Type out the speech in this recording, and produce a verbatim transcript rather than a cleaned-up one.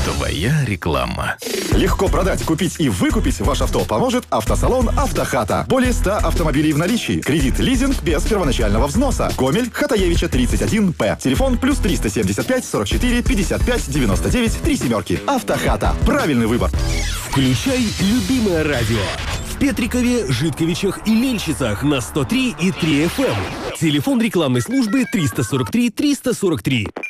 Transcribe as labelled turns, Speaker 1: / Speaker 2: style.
Speaker 1: Твоя реклама.
Speaker 2: Легко продать, купить и выкупить ваше авто поможет автосалон «Автохата». Более ста автомобилей в наличии. Кредит, лизинг без первоначального взноса. Гомель, Хатаевича, тридцать один П. Телефон плюс триста семьдесят пять сорок четыре пятьдесят пять девяносто девять три семерки. «Автохата». Правильный выбор.
Speaker 3: Включай любимое радио. В Петрикове, Житковичах и Мельчицах на сто три и три эф эм. Телефон рекламной службы триста сорок три триста сорок три.